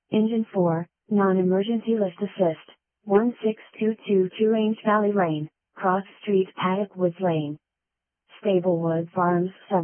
Engine 4, non-emergency lift assist, 16222 Range Valley Lane, Cross Street, Paddock Woods Lane. Stable Wood Farms,